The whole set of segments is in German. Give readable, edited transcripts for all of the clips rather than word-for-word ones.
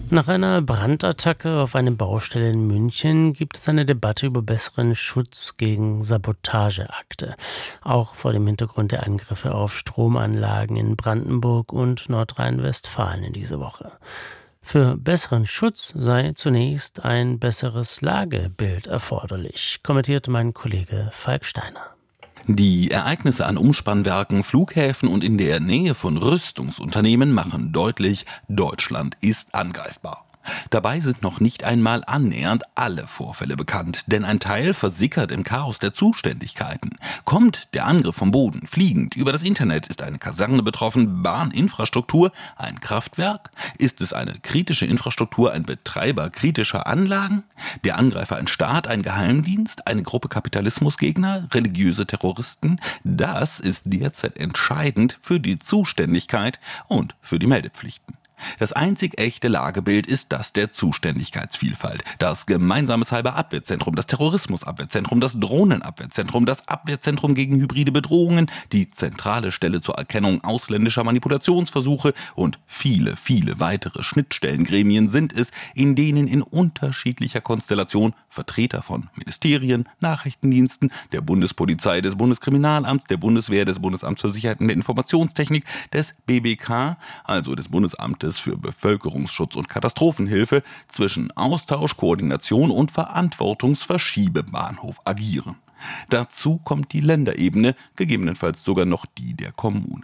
Nach einer Brandattacke auf eine Baustelle in München gibt es eine Debatte über besseren Schutz gegen Sabotageakte, auch vor dem Hintergrund der Angriffe auf Stromanlagen in Brandenburg und Nordrhein-Westfalen in dieser Woche. Für besseren Schutz sei zunächst ein besseres Lagebild erforderlich, kommentiert mein Kollege Falk Steiner. Die Ereignisse an Umspannwerken, Flughäfen und in der Nähe von Rüstungsunternehmen machen deutlich, Deutschland ist angreifbar. Dabei sind noch nicht einmal annähernd alle Vorfälle bekannt, denn ein Teil versickert im Chaos der Zuständigkeiten. Kommt der Angriff vom Boden, fliegend, über das Internet, ist eine Kaserne betroffen, Bahninfrastruktur, ein Kraftwerk? Ist es eine kritische Infrastruktur, ein Betreiber kritischer Anlagen? Der Angreifer ein Staat, ein Geheimdienst, eine Gruppe Kapitalismusgegner, religiöse Terroristen? Das ist derzeit entscheidend für die Zuständigkeit und für die Meldepflichten. Das einzig echte Lagebild ist das der Zuständigkeitsvielfalt. Das gemeinsame Cyberabwehrzentrum, das Terrorismusabwehrzentrum, das Drohnenabwehrzentrum, das Abwehrzentrum gegen hybride Bedrohungen, die zentrale Stelle zur Erkennung ausländischer Manipulationsversuche und viele, viele weitere Schnittstellengremien sind es, in denen in unterschiedlicher Konstellation Vertreter von Ministerien, Nachrichtendiensten, der Bundespolizei, des Bundeskriminalamts, der Bundeswehr, des Bundesamts für Sicherheit und der Informationstechnik, des BBK, also des Bundesamtes für Bevölkerungsschutz und Katastrophenhilfe, zwischen Austausch, Koordination und Verantwortungsverschiebebahnhof agieren. Dazu kommt die Länderebene, gegebenenfalls sogar noch die der Kommunen.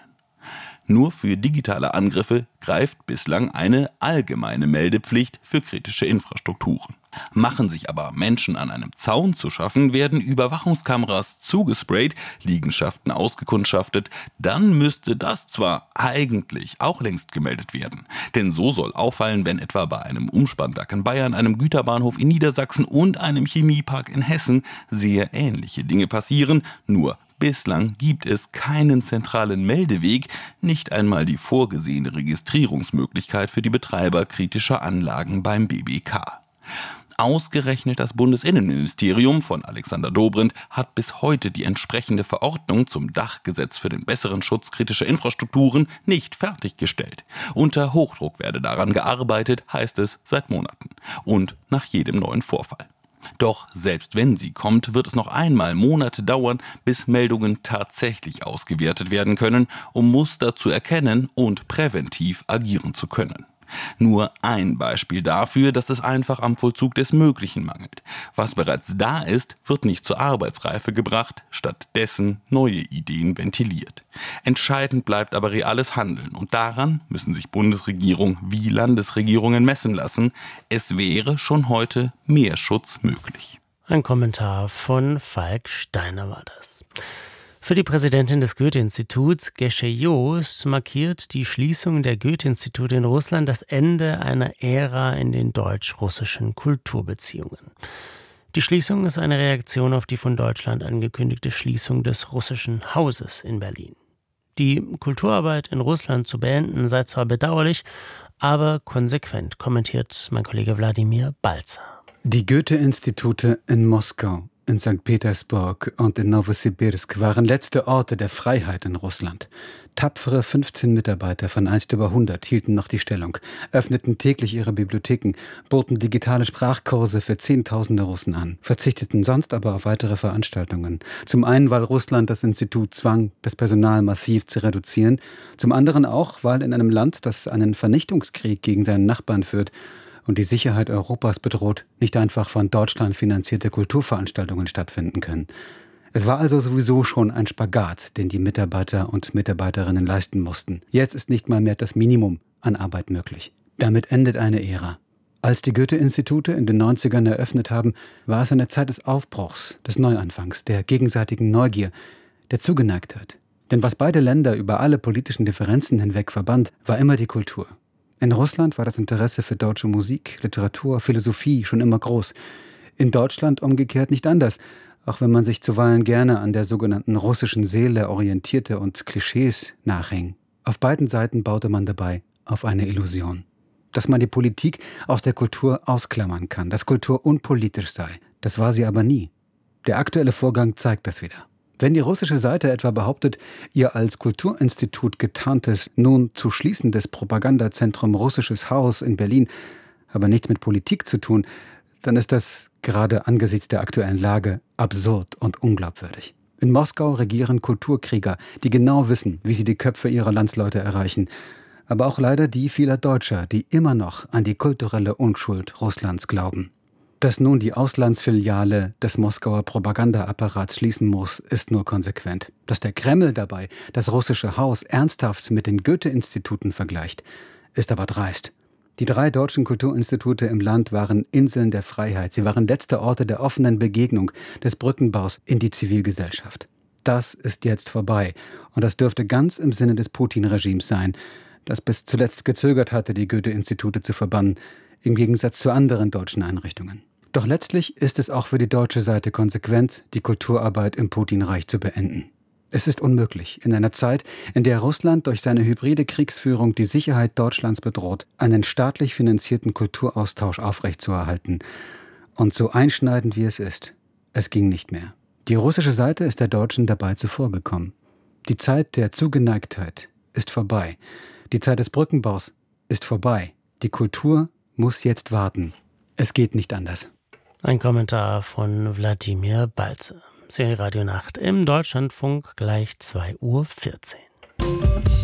Nur für digitale Angriffe greift bislang eine allgemeine Meldepflicht für kritische Infrastrukturen. Machen sich aber Menschen an einem Zaun zu schaffen, werden Überwachungskameras zugesprayt, Liegenschaften ausgekundschaftet, dann müsste das zwar eigentlich auch längst gemeldet werden. Denn so soll auffallen, wenn etwa bei einem Umspannwerk in Bayern, einem Güterbahnhof in Niedersachsen und einem Chemiepark in Hessen sehr ähnliche Dinge passieren, nur bislang gibt es keinen zentralen Meldeweg, nicht einmal die vorgesehene Registrierungsmöglichkeit für die Betreiber kritischer Anlagen beim BBK. Ausgerechnet das Bundesinnenministerium von Alexander Dobrindt hat bis heute die entsprechende Verordnung zum Dachgesetz für den besseren Schutz kritischer Infrastrukturen nicht fertiggestellt. Unter Hochdruck werde daran gearbeitet, heißt es seit Monaten. Und nach jedem neuen Vorfall. Doch selbst wenn sie kommt, wird es noch einmal Monate dauern, bis Meldungen tatsächlich ausgewertet werden können, um Muster zu erkennen und präventiv agieren zu können. Nur ein Beispiel dafür, dass es einfach am Vollzug des Möglichen mangelt. Was bereits da ist, wird nicht zur Arbeitsreife gebracht, stattdessen neue Ideen ventiliert. Entscheidend bleibt aber reales Handeln und daran müssen sich Bundesregierung wie Landesregierungen messen lassen. Es wäre schon heute mehr Schutz möglich. Ein Kommentar von Falk Steiner war das. Für die Präsidentin des Goethe-Instituts, Gesche Joost, markiert die Schließung der Goethe-Institute in Russland das Ende einer Ära in den deutsch-russischen Kulturbeziehungen. Die Schließung ist eine Reaktion auf die von Deutschland angekündigte Schließung des Russischen Hauses in Berlin. Die Kulturarbeit in Russland zu beenden sei zwar bedauerlich, aber konsequent, kommentiert mein Kollege Wladimir Balzer. Die Goethe-Institute in Moskau, in St. Petersburg und in Nowosibirsk waren letzte Orte der Freiheit in Russland. Tapfere 15 Mitarbeiter von einst über 100 hielten noch die Stellung, öffneten täglich ihre Bibliotheken, boten digitale Sprachkurse für Zehntausende Russen an, verzichteten sonst aber auf weitere Veranstaltungen. Zum einen, weil Russland das Institut zwang, das Personal massiv zu reduzieren, zum anderen auch, weil in einem Land, das einen Vernichtungskrieg gegen seinen Nachbarn führt, und die Sicherheit Europas bedroht, nicht einfach von Deutschland finanzierte Kulturveranstaltungen stattfinden können. Es war also sowieso schon ein Spagat, den die Mitarbeiter und Mitarbeiterinnen leisten mussten. Jetzt ist nicht mal mehr das Minimum an Arbeit möglich. Damit endet eine Ära. Als die Goethe-Institute in den 90ern eröffnet haben, war es eine Zeit des Aufbruchs, des Neuanfangs, der gegenseitigen Neugier, der Zugeneigtheit. Denn was beide Länder über alle politischen Differenzen hinweg verband, war immer die Kultur. In Russland war das Interesse für deutsche Musik, Literatur, Philosophie schon immer groß. In Deutschland umgekehrt nicht anders, auch wenn man sich zuweilen gerne an der sogenannten russischen Seele orientierte und Klischees nachhing. Auf beiden Seiten baute man dabei auf eine Illusion. Dass man die Politik aus der Kultur ausklammern kann, dass Kultur unpolitisch sei. Das war sie aber nie. Der aktuelle Vorgang zeigt das wieder. Wenn die russische Seite etwa behauptet, ihr als Kulturinstitut getarntes, nun zu schließendes Propagandazentrum Russisches Haus in Berlin aber nichts mit Politik zu tun, dann ist das gerade angesichts der aktuellen Lage absurd und unglaubwürdig. In Moskau regieren Kulturkrieger, die genau wissen, wie sie die Köpfe ihrer Landsleute erreichen. Aber auch leider die vieler Deutscher, die immer noch an die kulturelle Unschuld Russlands glauben. Dass nun die Auslandsfiliale des Moskauer Propagandaapparats schließen muss, ist nur konsequent. Dass der Kreml dabei das russische Haus ernsthaft mit den Goethe-Instituten vergleicht, ist aber dreist. Die 3 deutschen Kulturinstitute im Land waren Inseln der Freiheit. Sie waren letzte Orte der offenen Begegnung, des Brückenbaus in die Zivilgesellschaft. Das ist jetzt vorbei. Und das dürfte ganz im Sinne des Putin-Regimes sein, das bis zuletzt gezögert hatte, die Goethe-Institute zu verbannen, im Gegensatz zu anderen deutschen Einrichtungen. Doch letztlich ist es auch für die deutsche Seite konsequent, die Kulturarbeit im Putin-Reich zu beenden. Es ist unmöglich, in einer Zeit, in der Russland durch seine hybride Kriegsführung die Sicherheit Deutschlands bedroht, einen staatlich finanzierten Kulturaustausch aufrechtzuerhalten. Und so einschneidend wie es ist, es ging nicht mehr. Die russische Seite ist der Deutschen dabei zuvorgekommen. Die Zeit der Zugeneigtheit ist vorbei. Die Zeit des Brückenbaus ist vorbei. Die Kultur muss jetzt warten. Es geht nicht anders. Ein Kommentar von Wladimir Balze. Sie hören Radio Nacht im Deutschlandfunk, gleich 2:14 Uhr.